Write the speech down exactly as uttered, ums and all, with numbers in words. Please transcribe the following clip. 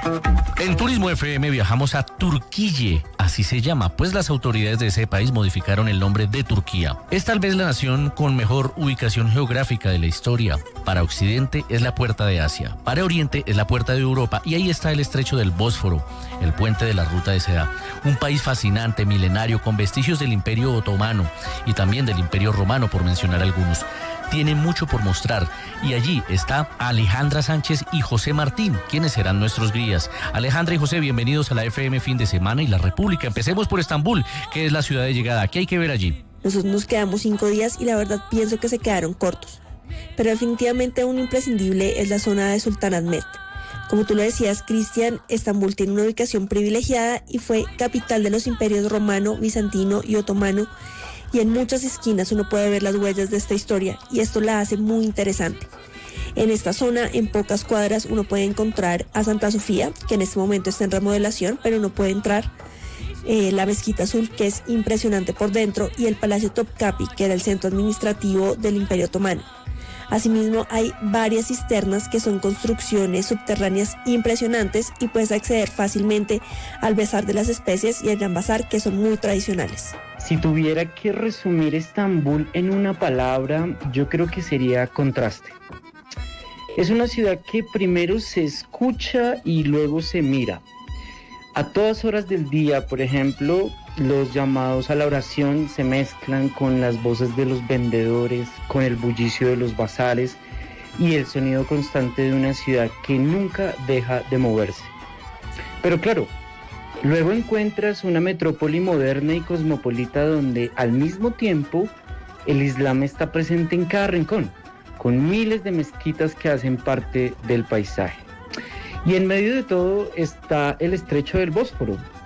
En Turismo F M viajamos a Turquía, así se llama, pues las autoridades de ese país modificaron el nombre de Turquía. Es tal vez la nación con mejor ubicación geográfica de la historia. Para Occidente es la puerta de Asia, para Oriente es la puerta de Europa y ahí está el estrecho del Bósforo, el puente de la Ruta de Seda. Un país fascinante, milenario, con vestigios del Imperio Otomano y también del Imperio Romano, por mencionar algunos. Tiene mucho por mostrar y allí está Alejandra Sánchez y José Martín, quienes serán nuestros guías. Alejandra y José, bienvenidos a la F M Fin de Semana y la República. Empecemos por Estambul, que es la ciudad de llegada. ¿Qué hay que ver allí? Nosotros nos quedamos cinco días y la verdad pienso que se quedaron cortos. Pero definitivamente un imprescindible es la zona de Sultanahmet. Como tú lo decías, Cristian, Estambul tiene una ubicación privilegiada y fue capital de los imperios romano, bizantino y otomano. Y en muchas esquinas uno puede ver las huellas de esta historia y esto la hace muy interesante. En esta zona, en pocas cuadras, uno puede encontrar a Santa Sofía, que en este momento está en remodelación, pero uno puede entrar, eh, la Mezquita Azul, que es impresionante por dentro, y el Palacio Topkapi, que era el centro administrativo del Imperio Otomano. Asimismo, hay varias cisternas que son construcciones subterráneas impresionantes y puedes acceder fácilmente al Bazar de las Especies y al Gran Bazar, que son muy tradicionales. Si tuviera que resumir Estambul en una palabra, yo creo que sería contraste. Es una ciudad que primero se escucha y luego se mira. A todas horas del día, por ejemplo, los llamados a la oración se mezclan con las voces de los vendedores, con el bullicio de los bazares y el sonido constante de una ciudad que nunca deja de moverse. Pero claro, luego encuentras una metrópoli moderna y cosmopolita donde al mismo tiempo el Islam está presente en cada rincón, con miles de mezquitas que hacen parte del paisaje. Y en medio de todo está el estrecho del Bósforo,